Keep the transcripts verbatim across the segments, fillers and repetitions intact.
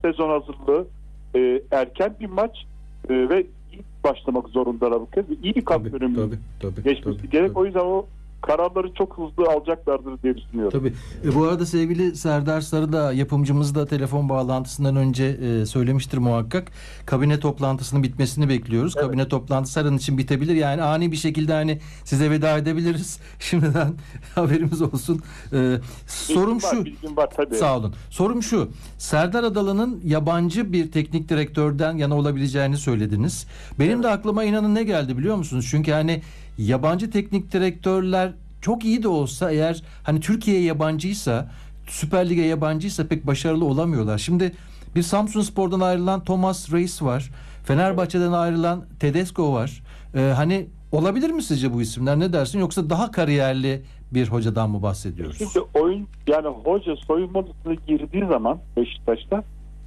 sezon hazırlığı, e, erken bir maç e, ve iyi başlamak zorundalar bu kez. İyi bir kamp dönemi geçmesi gerek. Tabii. O yüzden o kararları çok hızlı alacaklardır diye düşünüyorum. Tabii. E, bu arada sevgili Serdar Sarı da, yapımcımız da telefon bağlantısından önce e, söylemiştir muhakkak. Kabine toplantısının bitmesini bekliyoruz. Evet. Kabine toplantısı her an için bitebilir. Yani ani bir şekilde hani size veda edebiliriz. Şimdiden haberimiz olsun. E, sorum bilgim şu. Var, bilgim var, tabii. Sağ olun. Sorum şu. Serdar Adalı'nın yabancı bir teknik direktörden yana olabileceğini söylediniz. Benim evet. de aklıma inanın ne geldi biliyor musunuz? Çünkü hani yabancı teknik direktörler çok iyi de olsa, eğer hani Türkiye'ye yabancıysa, Süper Lig'e yabancıysa pek başarılı olamıyorlar. Şimdi bir Samsunspor'dan ayrılan Thomas Reis var. Fenerbahçe'den ayrılan Tedesco var. Ee, hani olabilir mi sizce bu isimler? Ne dersin? Yoksa daha kariyerli bir hocadan mı bahsediyoruz? Şimdi oyun, yani hoca soyunma odasına girdiği zaman Beşiktaş'ta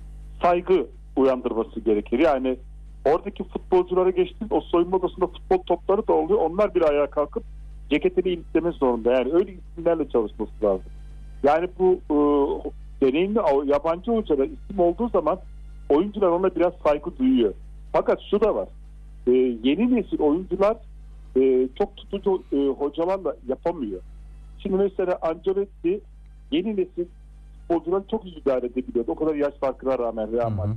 saygı uyandırması gerekir. Yani oradaki futbolculara geçtiğinde o soyunma odasında futbol topları da oluyor. Onlar bir ayağa kalkıp ceketini iliklemek zorunda. Yani öyle isimlerle çalışması lazım. Yani bu e, deneyimli yabancı hocalar isim olduğu zaman oyuncular ona biraz saygı duyuyor. Fakat şu da var. E, yeni nesil oyuncular e, çok tutucu e, hocalarla yapamıyor. Şimdi mesela Ancelotti yeni nesil futbolcuları çok iyi idare edebiliyordu. O kadar yaş farkına rağmen Real Madrid.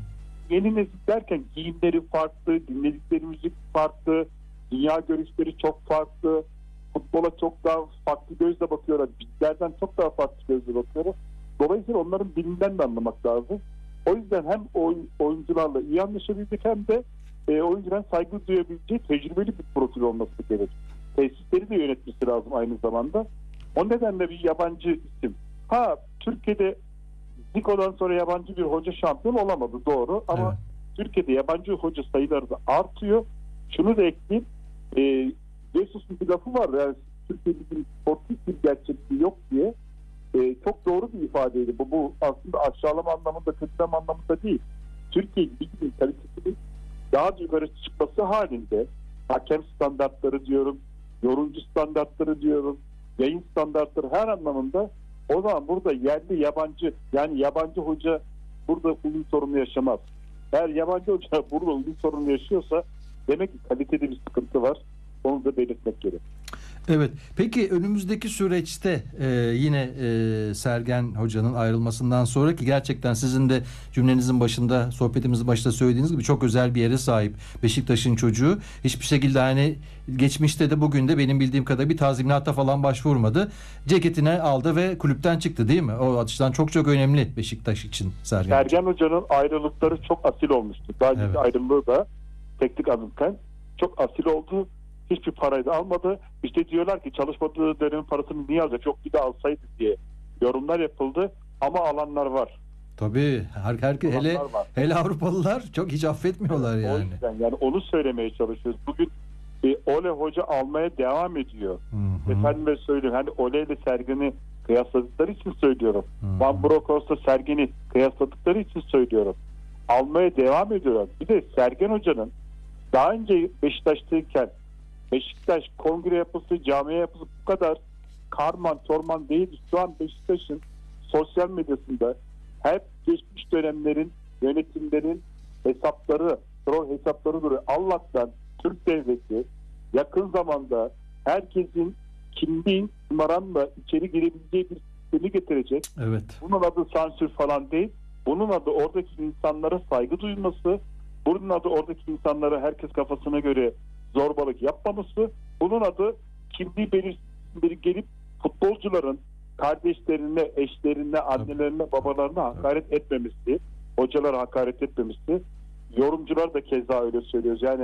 Yeni nesil derken giyimleri farklı, dinledikleri müzik farklı, dünya görüşleri çok farklı, futbola çok daha farklı gözle bakıyorlar. Bizlerden çok daha farklı gözle bakıyorlar. Dolayısıyla onların dilinden de anlamak lazım. O yüzden hem oyun, oyuncularla iyi anlaşabilecek hem de e, oyuncuların saygı duyabileceği tecrübeli bir profil olması gerekir. Tesisleri de yönetmesi lazım aynı zamanda. O nedenle bir yabancı isim. Ha, Türkiye'de Zico'dan sonra yabancı bir hoca şampiyon olamadı, doğru. Ama evet. Türkiye'de yabancı hoca sayıları da artıyor. Şunu da ekleyeyim. E, Jesus'un bir lafı var. Yani Türkiye'de bir sportif bir gerçekliği yok diye. E, çok doğru bir ifadeydi. Bu, bu aslında aşağılama anlamında, kötüleme anlamında değil. Türkiye liginin kalitesinin daha yukarı çıkması halinde hakem standartları diyorum, yorumcu standartları diyorum, yayın standartları her anlamında, o zaman burada yerli yabancı, yani yabancı hoca burada uyum sorunu yaşamaz. Eğer yabancı hoca burada uyum sorunu yaşıyorsa demek ki kalitede bir sıkıntı var. Onu da belirtmek gerek. Evet. Peki önümüzdeki süreçte e, yine e, Sergen Hoca'nın ayrılmasından sonra, ki gerçekten sizin de cümlenizin başında, sohbetimizin başında söylediğiniz gibi çok özel bir yere sahip Beşiktaş'ın çocuğu. Hiçbir şekilde hani geçmişte de bugün de benim bildiğim kadar bir tazminata falan başvurmadı. Ceketini aldı ve kulüpten çıktı, değil mi? O açıdan çok çok önemli Beşiktaş için Sergen, Sergen Hoca'nın ayrılıkları çok asil olmuştu. Daha önceki evet. ayrılığı da teknik alınırken çok asil oldu. Hiçbir parayı da almadı. İşte diyorlar ki çalışmadığı dönemin parasını niye alacak? Çok bir de alsaydı diye yorumlar yapıldı. Ama alanlar var. Tabii. Her, her, hele, hele Avrupalılar çok hiç affetmiyorlar evet, yani. O yüzden yani onu söylemeye çalışıyoruz. Bugün e, Ole Hoca almaya devam ediyor. Hı-hı. Efendime söyleyeyim. Hani Ole ile Sergen'i kıyasladıkları için söylüyorum. Hı-hı. Van Brokos'la Sergen'i kıyasladıkları için söylüyorum. Almaya devam ediyorlar. Bir de Sergen Hoca'nın daha önce Beşiktaş'tayken Beşiktaş kongre yapısı, camia yapısı bu kadar karman çorman değil. Şu an Beşiktaş'ın sosyal medyasında hep geçmiş dönemlerin yönetimlerin hesapları, troll hesapları duruyor. Allah'tan Türk devleti yakın zamanda herkesin kimliğin numaranla içeri girebileceği bir sistemi getirecek. Evet. Bunun adı sansür falan değil. Bunun adı oradaki insanlara saygı duyması. Bunun adı oradaki insanlara herkes kafasına göre zorbalık yapmaması. Bunun adı kimliği belirsiz gelip futbolcuların kardeşlerine, eşlerine, annelerine, babalarına hakaret etmemesi, hocalara hakaret etmemesi, yorumcular da keza öyle söylüyoruz. Yani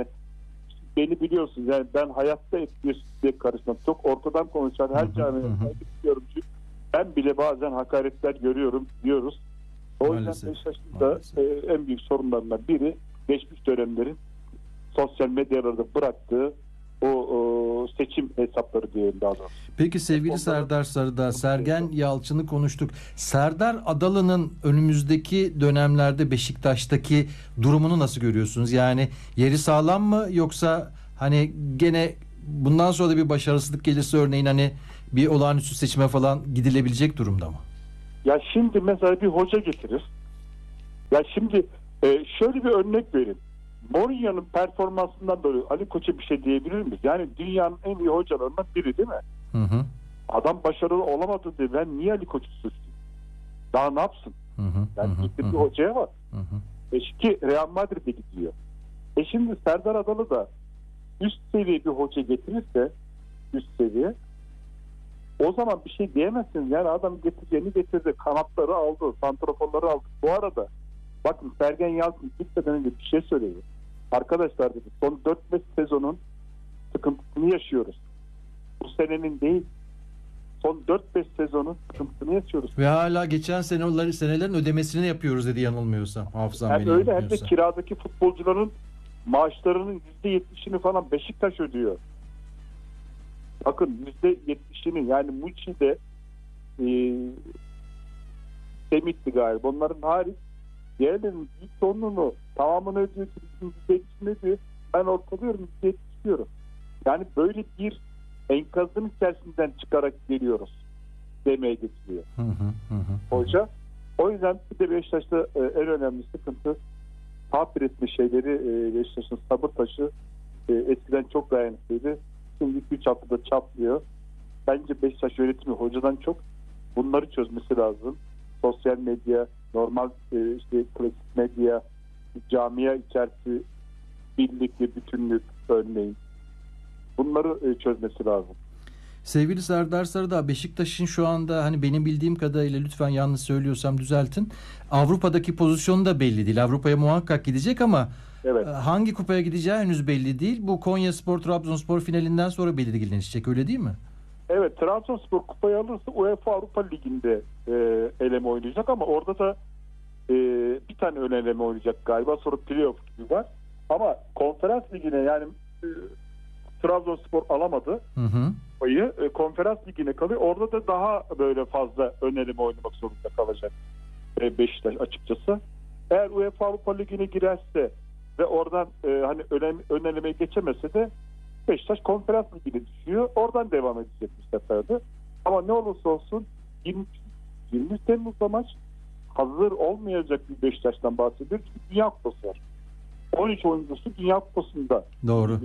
beni biliyorsunuz, yani ben hayatta etmiyorsun diye karışmam. Çok ortadan konuşan her camiye yorumcu. Ben bile bazen hakaretler görüyorum, diyoruz. O yüzden Beşiktaş'ın da en büyük sorunlarından biri geçmiş dönemlerin sosyal medyalarda bıraktığı o, o seçim hesapları diyelim daha doğrusu. Peki sevgili Ondan Serdar Sarıdağ, Sergen Yalçın'ı konuştuk. Serdar Adalı'nın önümüzdeki dönemlerde Beşiktaş'taki durumunu nasıl görüyorsunuz? Yani yeri sağlam mı, yoksa hani gene bundan sonra da bir başarısızlık gelirse örneğin hani bir olağanüstü seçime falan gidilebilecek durumda mı? Ya şimdi mesela bir hoca getirir. Ya şimdi e, şöyle bir örnek verin. Mourinho'nun performansından böyle Ali Koç'a bir şey diyebilir miyiz? Yani dünyanın en iyi hocalarından biri değil mi? Hı hı. Adam başarılı olamadı diye ben niye Ali Koç'u suçlayayım? Daha ne yapsın? Hı hı. Yani hı hı, gitti hı bir hı, hocaya var. hı hı. E ki Real Madrid'e gidiyor. E şimdi Serdar Adalı da üst seviye bir hoca getirirse üst seviye o zaman bir şey diyemezsiniz. Yani adam getireceğini getirdi. Kanatları aldı. Santraforları aldı. Bu arada bakın Sergen Yalçın gitmeden önce bir şey söyledi. Arkadaşlar dedi son dört beş sezonun sıkıntısını yaşıyoruz. Bu senenin değil son dört beş sezonun sıkıntısını yaşıyoruz. Ve hala geçen seneler, senelerin ödemesini yapıyoruz dedi yanılmıyorsam. Hafızam Hem beni öyle hem de yanıltmıyorsa. kiradaki futbolcuların maaşlarının yüzde yetmişini falan Beşiktaş ödüyor. Bakın yüzde yetmişini yani Muçi'de e, Semih'ti galiba. Onların hariç diğerlerinin büyük sonunu tamamını ödüyor. Bizim yüzde yetmişini ödüyor. Ben ortalıyorum yüzde yetmiş diyorum. Yani böyle bir enkazın içerisinden çıkarak geliyoruz demeye getiriyor Hı hı, hı hı. hoca. O yüzden bir de Beşiktaş'ta e, en önemli sıkıntı tabir etme şeyleri e, Beşiktaş'ın sabır taşı e, eskiden çok dayanıklıydı. Şimdi iki üç haftada çatlıyor. Bence Beşiktaş yönetimi hocadan çok bunları çözmesi lazım. Sosyal medya, normal e, işte klasik medya, camia içerisi birlik ve bütünlük örneğin. Bunları e, çözmesi lazım. Sevgili Serdar Sarıdağ, Beşiktaş'ın şu anda hani benim bildiğim kadarıyla lütfen yanlış söylüyorsam düzeltin. Avrupa'daki pozisyonu da belli değil. Avrupa'ya muhakkak gidecek ama Evet. hangi kupaya gideceği henüz belli değil. Bu Konyaspor Trabzonspor finalinden sonra belirlenecek, öyle değil mi? Evet, Trabzonspor kupayı alırsa UEFA Avrupa Ligi'nde e, eleme oynayacak ama orada da e, bir tane ön eleme oynayacak galiba. Sonra playoff gibi var. Ama konferans ligine yani e, Trabzonspor alamadı Hı hı. kupayı. E, konferans ligine kalıyor. Orada da daha böyle fazla ön eleme oynamak zorunda kalacak e, Beşiktaş açıkçası. Eğer UEFA Avrupa Ligi'ne girerse ve oradan e, hani ön, ön elemeye geçemese de Beşiktaş konferans ligine düşüyor. Oradan devam edecek bu sefer de. Ama ne olursa olsun yirmi, yirmi Temmuz'da maç hazır olmayacak bir Beşiktaş'tan bahsediyoruz. Çünkü Dünya Kupası var. on üç oyuncusu Dünya Kupası'nda. Doğru.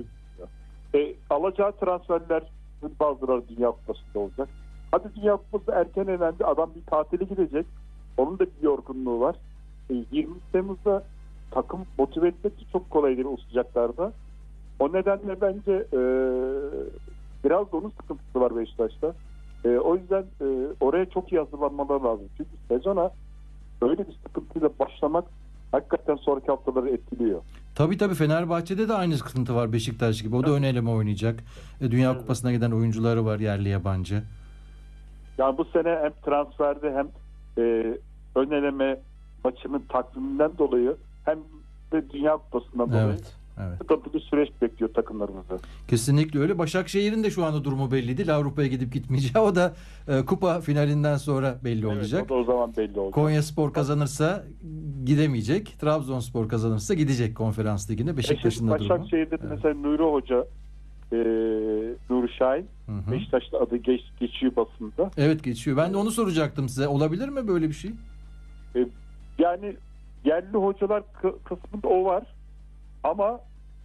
E, alacağı transferler bazıları Dünya Kupası'nda olacak. Hadi Dünya Kupası erken elendi. Adam bir tatile gidecek. Onun da bir yorgunluğu var. E, yirmi Temmuz'da takım motive etmek çok kolay değil o sıcaklarda. O nedenle bence e, biraz da onun sıkıntısı var Beşiktaş'ta. E, o yüzden e, oraya çok iyi hazırlanmaları lazım. Çünkü sezona öyle bir sıkıntıyla başlamak hakikaten sonraki haftaları etkiliyor. Tabii tabii, Fenerbahçe'de de aynı sıkıntı var Beşiktaş gibi. O da ön eleme oynayacak. E, Dünya Evet. Kupası'na giden oyuncuları var, yerli yabancı. Yani bu sene hem transferde hem e, ön eleme maçının takviminden dolayı hem de Dünya Kupası'ndan dolayı Evet. Evet. sıkıntılı süreç bekliyor takımlarımızı. Kesinlikle öyle. Başakşehir'in de şu anda durumu belli değil. Avrupa'ya gidip gitmeyeceği. O da e, kupa finalinden sonra belli olacak. Evet, o da o zaman belli olacak. Konyaspor kazanırsa gidemeyecek. Trabzonspor kazanırsa gidecek konferans ligine. Beşiktaş'ın da durumu. Başakşehir'de de Evet. mesela Nuri Hoca, e, Nuri Şahin, Hı hı. Beşiktaş'ta adı geç, geçiyor basında. Evet, geçiyor. Ben de onu soracaktım size. Olabilir mi böyle bir şey? E, yani yerli hocalar kı- kısmında o var ama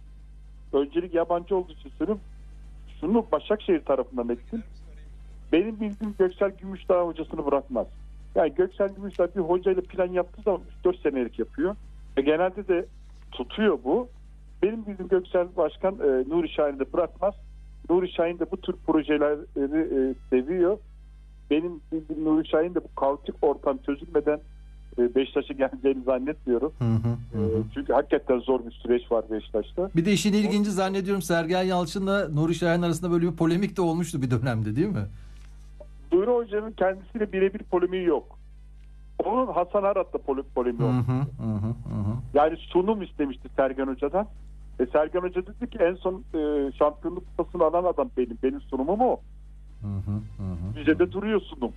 öncelik yabancı olduğu için söylüyorum. Şunu Başakşehir tarafından etsin. Benim bildiğim Göksel Gümüşdağ hocasını bırakmaz. Yani Göksel Gümüşdağ bir hocayla plan yaptığı zaman üç dört senelik yapıyor. E genelde de tutuyor bu. Benim bildiğim Göksel Başkan e, Nuri Şahin'i de bırakmaz. Nuri Şahin de bu tür projeleri e, seviyor. Benim bildiğim Nuri Şahin de bu kaotik ortam çözülmeden e, Beşiktaş'a geleceğini zannetmiyorum. Hı hı, hı hı. E, çünkü hakikaten zor bir süreç var Beşiktaş'ta. Bir de işin ilginci, zannediyorum Sergen Yalçın'la Nuri Şahin arasında böyle bir polemik de olmuştu bir dönemde, değil mi? Nuri Hoca'nın kendisiyle birebir polemiği yok. Onun Hasan Arat'la pole, polemiği Hı oldu. hı, hı hı, hı hı. Yani sunum istemişti Sergen Hoca'dan. E, Sergen Hoca dedi ki en son e, şampiyonluk kupasını alan adam benim. Benim sunumum o. Hı hı, hı hı. Müzede duruyor sunum.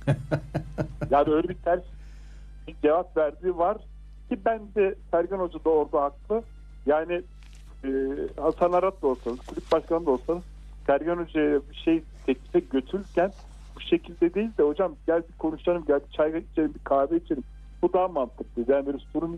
Yani öyle bir ters bir cevap verdiği var ki ben de Sergen Hoca da orada haklı. Yani e, Hasan Arat da olsanız, kulüp başkanı da olsanız Sergen Hoca'ya bir şey teklife götürürken bu şekilde değil de hocam gel bir konuşalım, gel bir çay içelim, bir kahve içelim. Bu daha mantıklı. Yani böyle sunum